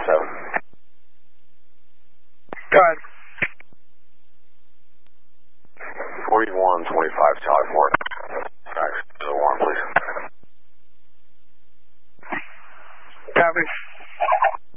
Go ahead. 4125 Charlie Ford. Fax to the one, please. Copy.